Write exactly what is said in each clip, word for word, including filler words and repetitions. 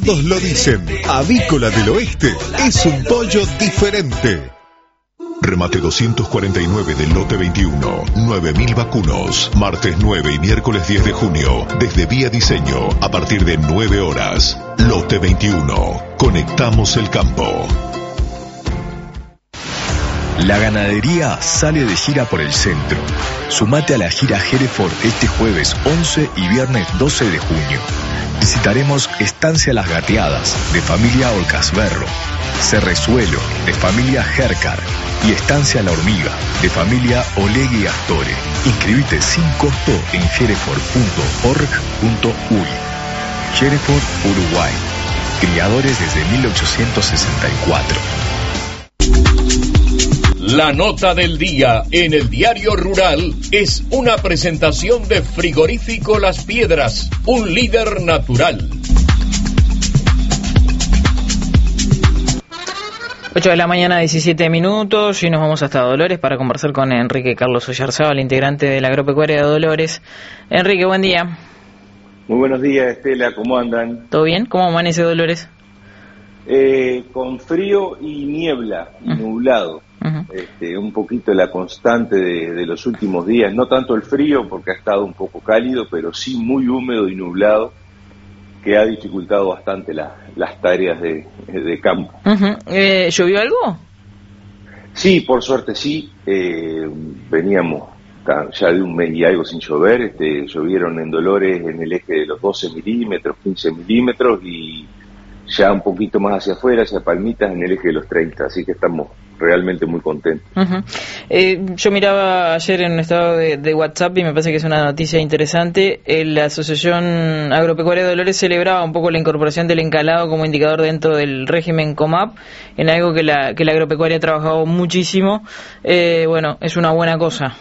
Todos lo dicen, Avícola del Oeste es un pollo diferente. Remate doscientos cuarenta y nueve del lote veintiuno, nueve mil vacunos, martes nueve y miércoles diez de junio, desde Vía Diseño, a partir de nueve horas. Lote veintiuno, conectamos el campo. La ganadería sale de gira por el centro. Sumate a la gira Hereford este jueves once y viernes doce de junio. Visitaremos Estancia Las Gateadas, de familia Olcasberro, Cerrezuelo, de familia Hercar, y Estancia La Hormiga, de familia Olegui Astore. Inscribite sin costo en hereford punto org punto uy. Hereford, Uruguay. Criadores desde mil ochocientos sesenta y cuatro. La nota del día en el Diario Rural es una presentación de Frigorífico Las Piedras, un líder natural. ocho de la mañana, diecisiete minutos, y nos vamos hasta Dolores para conversar con Enrique Carlos Oyarzábal, integrante de la Agropecuaria de Dolores. Enrique, buen día. Muy buenos días, Estela, ¿cómo andan? ¿Todo bien? ¿Cómo amanece Dolores? Eh, con frío y niebla, y uh-huh. nublado. Uh-huh. Este, un poquito la constante de, de los últimos días, no tanto el frío porque ha estado un poco cálido, pero sí muy húmedo y nublado, que ha dificultado bastante la, las tareas de, de campo. Uh-huh. eh, ¿Llovió algo? Sí, por suerte sí. Eh, veníamos ya de un mes y algo sin llover. Este, llovieron en Dolores en el eje de los doce milímetros, quince milímetros, y ya un poquito más hacia afuera, hacia Palmitas, en el eje de los treinta, así que estamos realmente muy contentos. Uh-huh. Eh, yo miraba ayer en un estado de, de WhatsApp y me parece que es una noticia interesante. Eh, la Asociación Agropecuaria de Dolores celebraba un poco la incorporación del encalado como indicador dentro del régimen COMAP, en algo que la, que la agropecuaria ha trabajado muchísimo. Eh, bueno, es una buena cosa.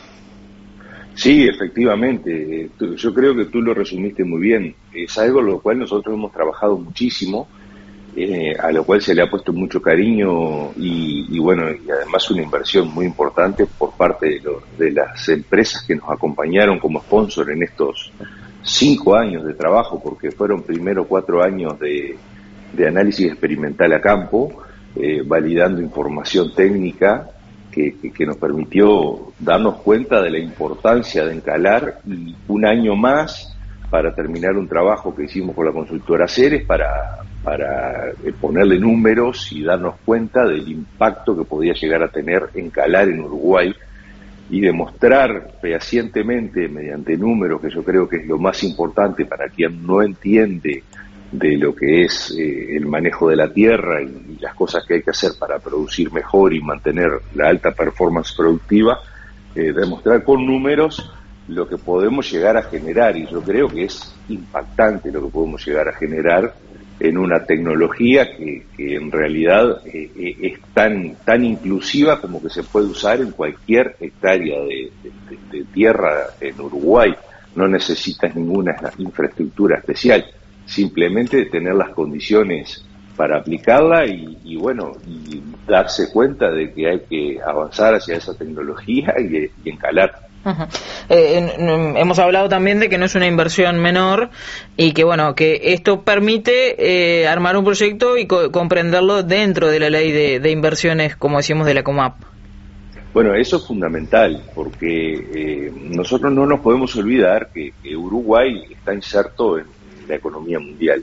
Sí, efectivamente. Yo creo que tú lo resumiste muy bien. Es algo lo cual nosotros hemos trabajado muchísimo, Eh, a lo cual se le ha puesto mucho cariño y, y bueno, y además una inversión muy importante por parte de, lo, de las empresas que nos acompañaron como sponsor en estos cinco años de trabajo, porque fueron primero cuatro años de, de análisis experimental a campo, eh, validando información técnica que, que, que nos permitió darnos cuenta de la importancia de encalar, y un año más para terminar un trabajo que hicimos con la consultora Ceres para para ponerle números y darnos cuenta del impacto que podía llegar a tener encalar en Uruguay, y demostrar fehacientemente mediante números, que yo creo que es lo más importante para quien no entiende de lo que es eh, el manejo de la tierra y, y las cosas que hay que hacer para producir mejor y mantener la alta performance productiva, eh, demostrar con números lo que podemos llegar a generar, y yo creo que es impactante lo que podemos llegar a generar en una tecnología que, que en realidad eh, eh, es tan tan inclusiva como que se puede usar en cualquier hectárea de, de, de tierra en Uruguay. No necesitas ninguna infraestructura especial, simplemente tener las condiciones para aplicarla y, y bueno, y darse cuenta de que hay que avanzar hacia esa tecnología y, y encalar. Uh-huh. Eh, en, hemos hablado también de que no es una inversión menor y que bueno, que esto permite eh, armar un proyecto y co- comprenderlo dentro de la ley de, de inversiones, como decimos, de la COMAP. Bueno, eso es fundamental, porque eh, nosotros no nos podemos olvidar que, que Uruguay está inserto en la economía mundial,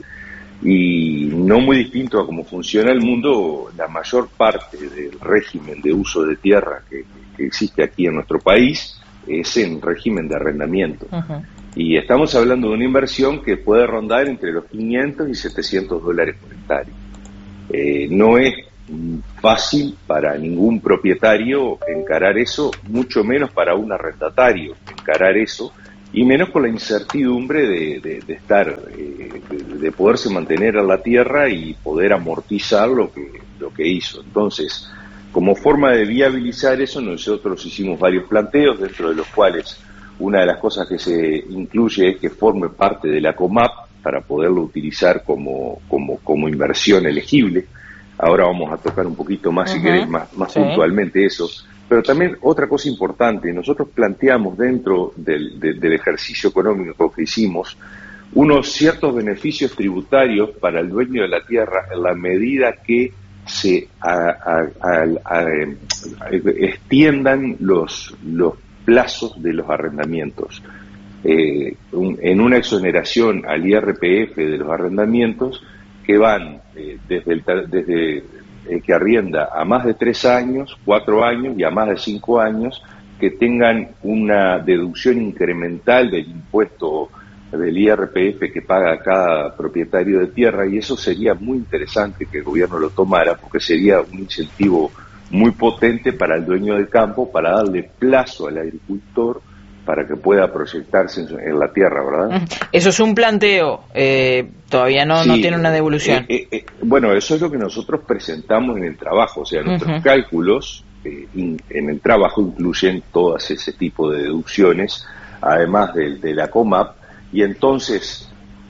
y no muy distinto a cómo funciona el mundo, la mayor parte del régimen de uso de tierra que, que existe aquí en nuestro país es en régimen de arrendamiento. Uh-huh. Y estamos hablando de una inversión que puede rondar entre los quinientos y setecientos dólares por hectárea. Eh, no es fácil para ningún propietario encarar eso, mucho menos para un arrendatario encarar eso, y menos con la incertidumbre de, de, de estar, eh, de, de poderse mantener en la tierra y poder amortizar lo que, lo que hizo. Entonces, como forma de viabilizar eso, nosotros hicimos varios planteos, dentro de los cuales una de las cosas que se incluye es que forme parte de la COMAP para poderlo utilizar como, como, como inversión elegible. Ahora vamos a tocar un poquito más, uh-huh. si querés, más, más sí. puntualmente eso. Pero también otra cosa importante, nosotros planteamos dentro del, de, del ejercicio económico que hicimos unos ciertos beneficios tributarios para el dueño de la tierra en la medida que se a, a, a, a, a, extiendan los, los plazos de los arrendamientos. Eh, un, en una exoneración al I R P F de los arrendamientos que van eh, desde, el, desde el que arrienda a más de tres años, cuatro años y a más de cinco años, que tengan una deducción incremental del impuesto del I R P F que paga cada propietario de tierra, y eso sería muy interesante que el gobierno lo tomara, porque sería un incentivo muy potente para el dueño del campo, para darle plazo al agricultor para que pueda proyectarse en, en la tierra, ¿verdad? Eso es un planteo, eh, todavía no, sí, no tiene una devolución. Eh, eh, eh, bueno, eso es lo que nosotros presentamos en el trabajo, o sea, nuestros uh-huh. cálculos eh, in, en el trabajo incluyen todas ese tipo de deducciones, además de, de la COMAP. Y entonces,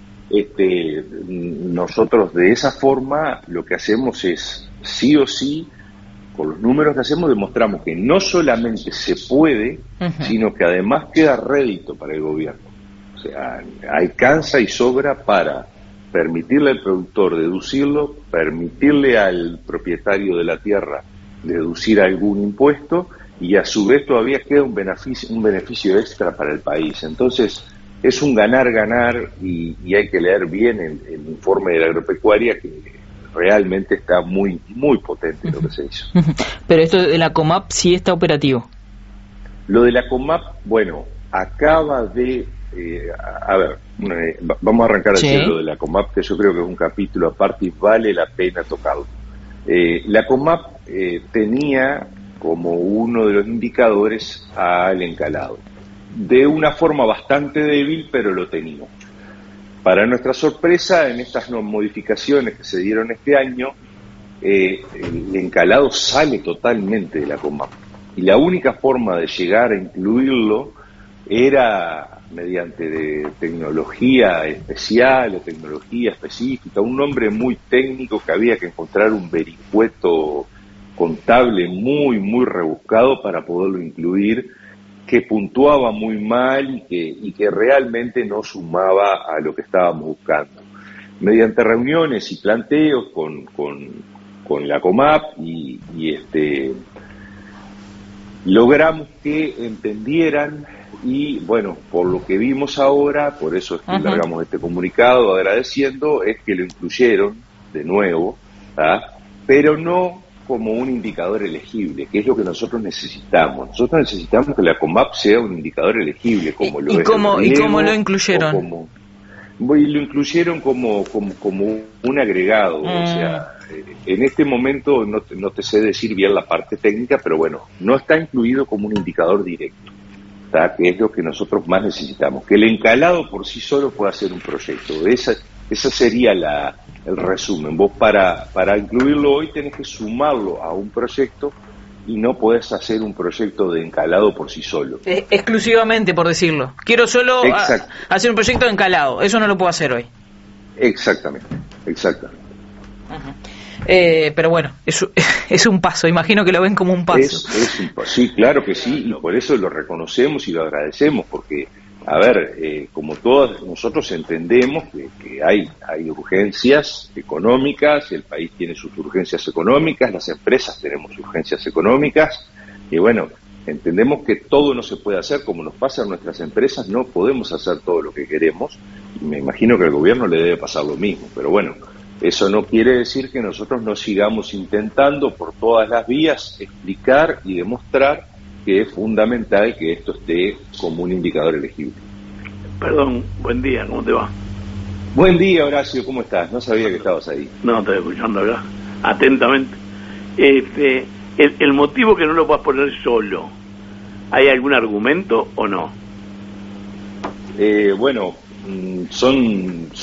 este, nosotros de esa forma lo que hacemos es, sí o sí, con los números que hacemos, demostramos que no solamente se puede, uh-huh. sino que además queda rédito para el gobierno. O sea, alcanza y sobra para permitirle al productor deducirlo, permitirle al propietario de la tierra deducir algún impuesto, y a su vez todavía queda un beneficio, un beneficio extra para el país. Entonces, es un ganar-ganar, y, y hay que leer bien el, el informe de la agropecuaria, que realmente está muy muy potente lo que se hizo. Pero esto de la COMAP sí está operativo. Lo de la COMAP, bueno, acaba de... Eh, a, a ver, eh, vamos a arrancar a decir lo de la COMAP, que yo creo que es un capítulo aparte y vale la pena tocarlo. Eh, la COMAP eh, tenía como uno de los indicadores al encalado, de una forma bastante débil, pero lo tenía. Para nuestra sorpresa, en estas modificaciones que se dieron este año, eh, el encalado sale totalmente de la COMAP. Y la única forma de llegar a incluirlo era mediante de tecnología especial o tecnología específica, un nombre muy técnico que había que encontrar un vericueto contable muy, muy rebuscado para poderlo incluir, que puntuaba muy mal y que, y que realmente no sumaba a lo que estábamos buscando. Mediante reuniones y planteos con, con, con la COMAP y, y este, logramos que entendieran, y bueno, por lo que vimos ahora, por eso es que uh-huh. largamos este comunicado agradeciendo, es que lo incluyeron de nuevo, ¿tá? Pero no como un indicador elegible, que es lo que nosotros necesitamos. Nosotros necesitamos que la COMAP sea un indicador elegible, como lo ¿Y, es cómo, el ¿Y cómo lo incluyeron? Como, y lo incluyeron como, como, como un agregado, mm. o sea, en este momento no te, no te sé decir bien la parte técnica, pero bueno, no está incluido como un indicador directo, ¿tá? Que es lo que nosotros más necesitamos, que el encalado por sí solo pueda ser un proyecto. Esa, esa sería la... el resumen. Vos para, para incluirlo hoy tenés que sumarlo a un proyecto, y no podés hacer un proyecto de encalado por sí solo. Eh, exclusivamente, por decirlo. Quiero solo a, hacer un proyecto de encalado. Eso no lo puedo hacer hoy. Exactamente, exactamente. Uh-huh. Eh, pero bueno, es, es un paso. Imagino que lo ven como un paso. Es, es un paso. Sí, claro que sí, y por eso lo reconocemos y lo agradecemos, porque... A ver, eh, como todos nosotros entendemos que, que hay, hay urgencias económicas, el país tiene sus urgencias económicas, las empresas tenemos urgencias económicas, y bueno, entendemos que todo no se puede hacer como nos pasa a nuestras empresas, no podemos hacer todo lo que queremos, y me imagino que al gobierno le debe pasar lo mismo, pero bueno, eso no quiere decir que nosotros no sigamos intentando por todas las vías explicar y demostrar que es fundamental que esto esté como un indicador elegible. Perdón, buen día, ¿cómo te va? Buen día, Horacio, ¿cómo estás? No sabía que estabas ahí. No, estoy escuchando acá, atentamente. Este, el, el motivo que no lo puedas poner solo, ¿hay algún argumento o no? Eh, bueno, son...